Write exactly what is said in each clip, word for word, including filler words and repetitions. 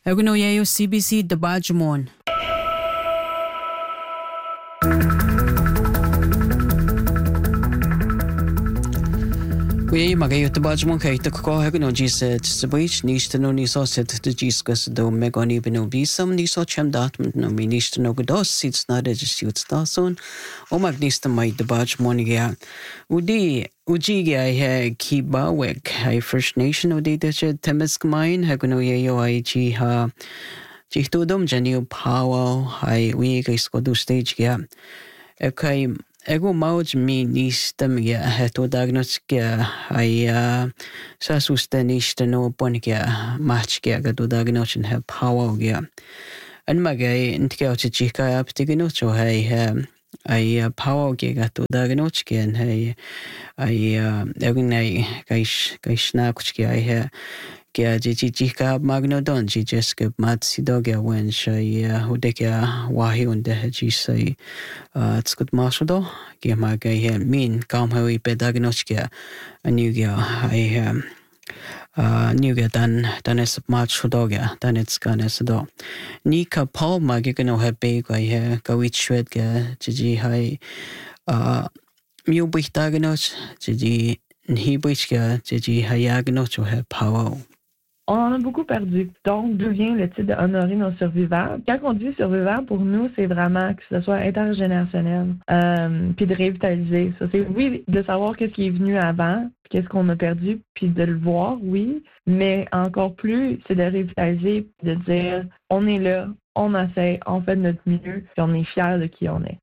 Eguno yayo C B C Dabajmon. We magayo Dabajmon kay takko eguno jis tsabich nishtano niso set the jiskas do megoni bino bisam niso chamdat no ministano godos sits na registrut stason o magnista mai Dabajmon ya udi Ujiga he kiba wek hai First Nation udi deche temisk main eguno yayo ai ji ha jihtodom janio power hai we kay skodu stage ya ekay Ego mauj mi nistam ya heto diagnostica ai sa sustenista no ponica match ya gado diagnosin have power ya an magay intika chichika aptigino cho hai ai power ya gado diagnostica and hai ai egnai kaish kaishna kuchki ai Kia chichika magnodon chicheske matsidogia when shay hudekia wahi unde jisay tskut masudo kia magay min kamhawi pedagnoskia anugia ai nugia dan danes machudogia danetskanesdo nika paul magikano habe gay gawichwedga chichi hai miu bistagnos chichi nhibishka chichi hayagnos have power. On en a beaucoup perdu. Donc, d'où vient le titre de honorer nos survivants? Quand on dit survivants, pour nous, c'est vraiment que ce soit intergénérationnel, euh, puis de revitaliser ça. C'est, oui, de savoir qu'est-ce qui est venu avant, puis qu'est-ce qu'on a perdu, puis de le voir, oui, mais encore plus, c'est de revitaliser, de dire, on est là, on essaie, on fait de notre mieux, puis on est fiers de qui on est.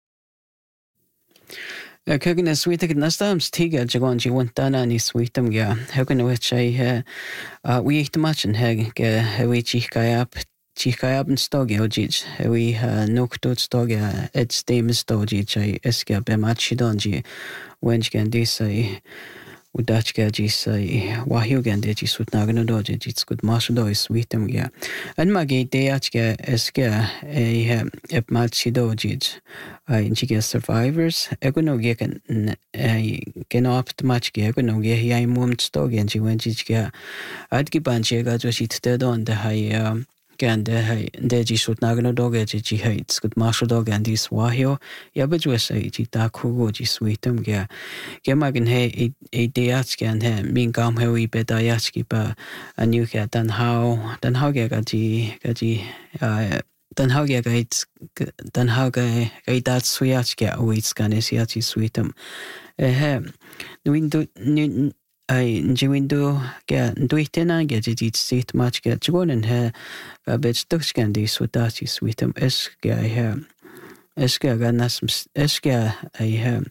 Kagina sweetik nastam stiga jagon ji wantana ni sweetum ya hagana which I we eat much and hag we chikayap chikayap and stog ojij we noktot stog et stem stogij I eska be machidonji when can this I udachka ji say wahyugan de ji sutnagano doje ji skut masudo sweetum ya and magi deachka eska e ep machidojij I inchiga survivors egono geken I genopt much gegono ge yai mum stog and ji when jiga adgi banchega jo shit de don de hai Gan de hai de ji sutnagano doge ji hai skut masudo and this wahyo yabejwe say ji ta kugo ji sweetum ge Gemagen he e deatskan he min gam he we bedayatski ba anuka dan how dan how ge gaji gaji dan how ge gait dan how ge gaidat suyatski oitskan esiachi sweetum he windu I windu ge duitena ge ji sit much ge jonen he bet tukskan di sutachi sweetum es ge he es ge ganas es ge I he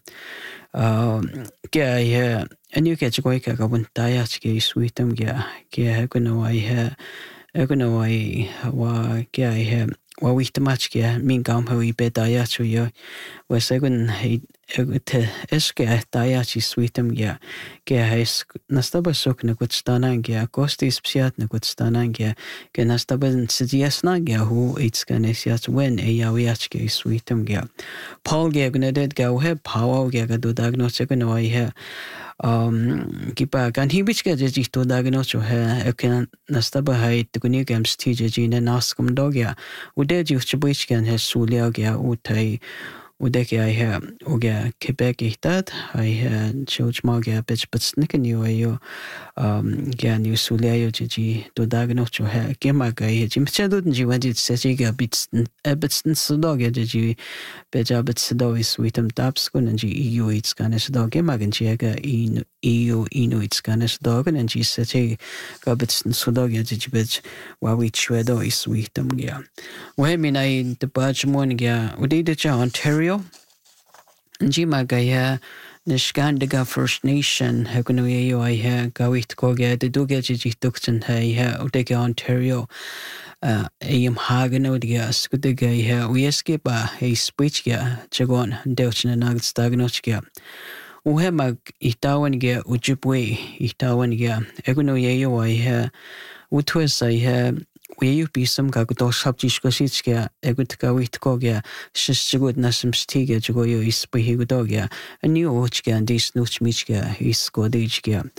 Kia I and you get go ka when diatski sweetum gia kia gono I ha gono I wa kia I wa we to match gia min gam ho I be diatru yo was segun he te eske diatchi sweetum gia kia has nastaba sok na gut stanan gia kostis psiat na gut stanan gia ke nastaba sidiasna gia hu it's ganesiat when e yawiachki sweetum gia Paul gia gonna did go he power gia do diagnostic no I ha um kipa kan hi bich ga ji to diagnose he kan nastaba hai tukuni games tj ji na naskum dogya ude ji chbich kan he sulia gia utai Udeki I ha uga Quebec ihtat I ha George Magia bitch but snicken you ayo um ga new sulia ji do diagnose ha kema ga ji mchado ji wadi sesi ga bits ebitsen sudog ji beja bit sudo is witam taps kun ji eu it's kana sudo kema gan ji ga in eu ino it's kana sudo gan ji sesi ga bitsen sudog ji bitch wa we chwedo is witam ga we min I the badge morning ga udi de Ontario Njima gaya Nishkandiga First Nation Haguno yo I ha gawit koga de duga ji tuksen hai ha udega Ontario ayam hagano dia skudiga ha uyeske ba hey speech ga jagon deutschna nagts diagnostica uhe mag itawan ga ujibwe itawan ga eguno yo I ha utwes I ha we you be some gago subject gositska egutka witkoga shishgud nasum stiga joyo is behigodoga a new ochga and this nuchmichga is godijga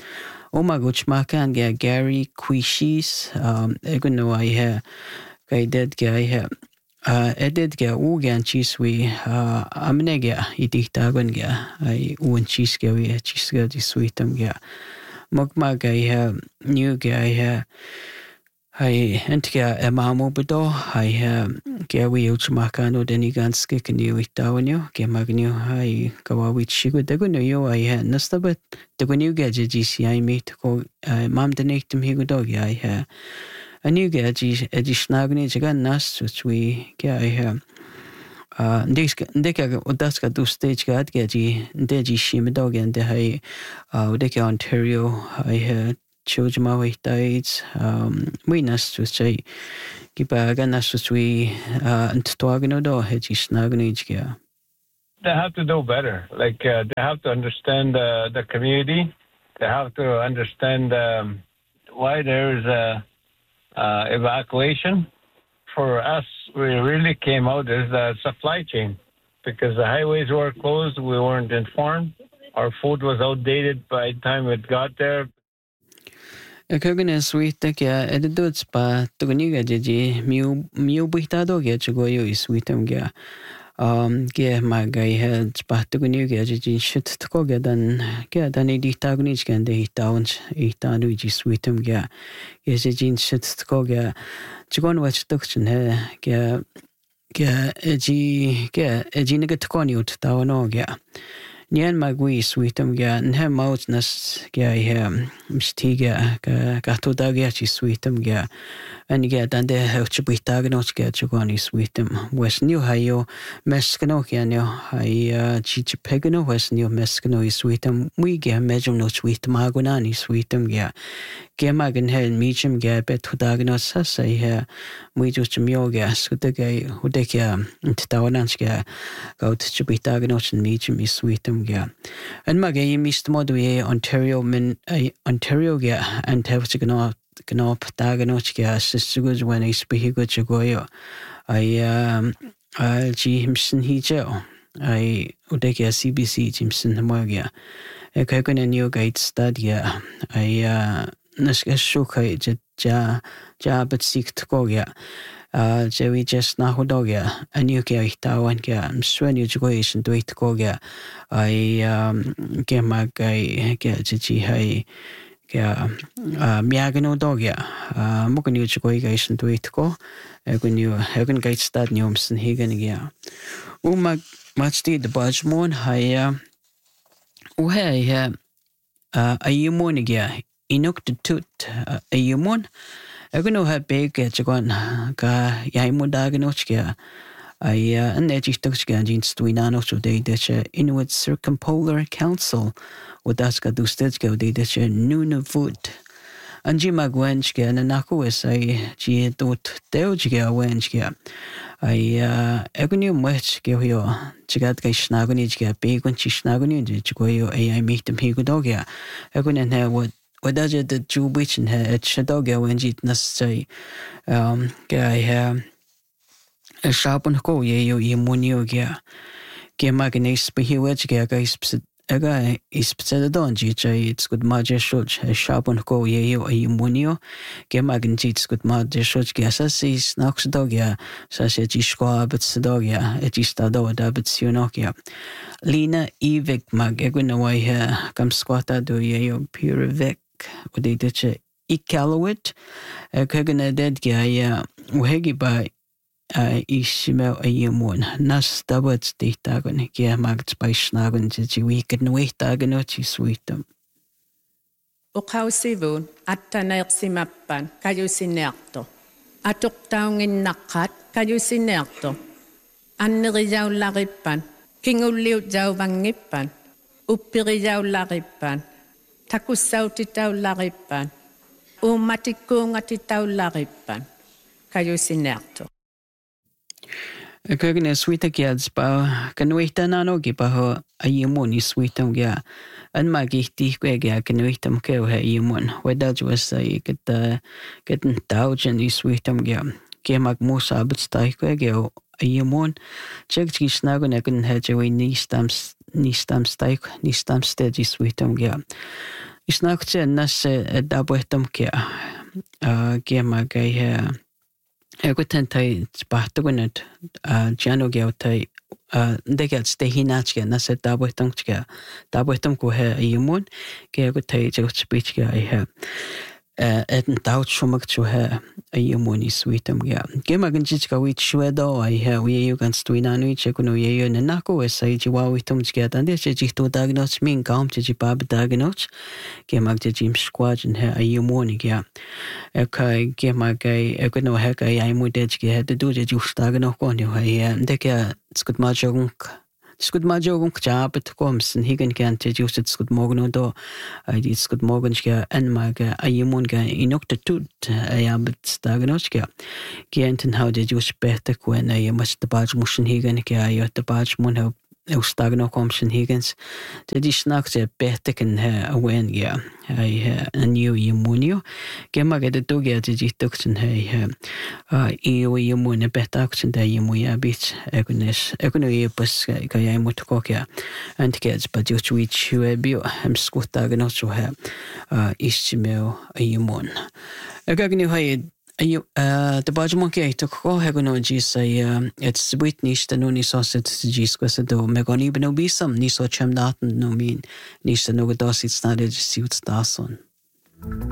Omaguch makan ge Gary Quishis um egun no I ha kai dead ge I ha uh edit ge ugan chiswi uh amne ge idiktagon ge I un chis ge we chis ge di sweetum ge mogma ge I ha new ge I ha I entge emamo bedo I ha ge we uchmakano deni ganske kniu itawnio ge magnio I kawawi chigo de gono yo I ha nastabat de gono ge G C I meet ko mam de nektum higo dog I ha a new ge G G snagni jigan nas we ge I ha uh ndeka ndeka odaska do stage ge at ge G de G shim dog and de I uh de Ontario I ha Children with diets, um, we nas to say, keep a ganas to we, uh, and Twagano do, Hedgy Snagnage. They have to do better. Like, uh, they have to understand uh, the community. They have to understand um, why there is a uh, evacuation. For us, we really came out as the supply chain because the highways were closed. We weren't informed. Our food was outdated by the time it got there. Kagana sweet ya edits pa tuguniga jeji miu miu buitado ge chugoyo iswitum ge um ge magai head pa tuguniga jeji shit tko ge dan ge dan editagnis gen de hitauns itanu ji switum ge ge jeji shit tko ge chugon wach tukchen he ge ge eji ge eji nega tkoni ut tawno ge Nian magui sweetum ga nha maut nas ga he mstiga ga gato daga chi sweetum ga and ga dande helch buitag no ga chugoni sweetum west new hayo meskano ga no hay chi pegano west new meskano sweetum we ga mejum no sweet magunani sweetum ga ga magan he michum ga bet hudagno sa sai he we just myoga sudage hudega tawanans ga ga chi buitag no michum is sweetum Yeah. And my game is the model Ontario min Ontario yeah and have to go go patagonoch gas sisters when I speak good to go. I um I'll G Himson he jail. I would take a C B C Jimson Hamogia. I can a new gate study. I uh Naska Shuka ja ja but seek to go yeah. Uh, Jerry just na hodoga, a new gay tawan ga, swen you juation do it goga. I um get my guy get Gigi hay ga miagano dogya, uh, mokan you juation do it go. When you hagen gate start newms and higan ya. Uma much did the budgemon higher. Oh, hey, uh, a yumonigia, inuk to toot a yumon. I don't know how big it's going. Ka yaimu daganochka. I uh, and edgitochka jeans to inano so they ditch Inuit Circumpolar Council with Daska Dustechka, they ditch a Nunavut. And Jima Gwenchka and Nako is I G dot Delchka Wenchka. I uh, Egonu much give you Chigatka Snagonijka, big when she snagonij, Chigoyo, I meet them Higodogia. I couldn't have what. What does it the Jew witch and her at Shadoga when it necessary? Um, guy here a sharp and go ye yo ye monio gea. Gea magnes be here which gea guys a guy is said on G J, it's good major short a sharp and go ye yo a monio. Gea magnets good major short gas as is knocks dogia, such a Gishqua but Sadogia, a Gistado, David Sionokia. Lena Evik mag egwin away here come squatta do ye yo pure vic. What they did say, Ikalowit, a Kagana dead guy, Wehegi by Ishmael a Yumon, Nas Dabbats de Dagon, Gia Magts by Snagon, Gigi week and wait Daganochi sweet them. Ukausivun, Atanaximappan, Cayusinerto, Atok down in Nakat, Cayusinerto, Annerizau Laripan, King Uliu Jau Vangipan, Upirizau Laripan. Takusau titau laripan. Umatikung atitau laripan. Kayo sinerto. Kagana sweet kids ba kanuita nano gibaho ayimon is sweetum ga. And magiti quega kanuitum ko he yimon. Wedaj was a get the getting thousand is sweetum ga. Gemag musa but stay quega ayimon. Check snagon egan hedge away knee stamps. Ni stam steak, ni stam steady sweetum ga. Isnaakse nasse dabuetam kia kia magai ekutan tai spahtugunat jano geo tai degat stehinachke nasse dabuetam kia dabuetam ko he imun kia ekutai jagut speech kia I eden doubt shumak to her a yumuni sweetum ya. Gemaganjiska with Shwedo, I have we you can stuinanu chekuno ye and nako as I jiwawitum get and this jito diagnosis mean calm to jibab diagnosis. Gemag the Jim squad and her a yumuni ya. Eka gemagay econo heka I mudedge had to do the juice diagno on you here and they get good majong. Skud majorung jabet koms en higen kan te juset skud morgen do I dit skud morgen ska en mag ayumun ga inokte tut ayabet dagnoska genten how de jus better when I must the badge mushen higen ka ayot the badge mun how Ustagno comes in Higgins. The dishnacks a better can have a wen, yeah. I a new immunio. Gemma get the dog at the duction, hey, uh, eo immun a better action that you may bit, egonis, egonopus, Kayamutokokia, and gets but you switch you a bio, I'm scutagnos to have, uh, istimel a immun. A gagnu hay. You uh the Bajmonkey took Hohagono Gisa, uh, it's witness the no sausage Gisquas do Megoni no be some Niso Cham Daten no mean Nisa no does it started suits Dawson.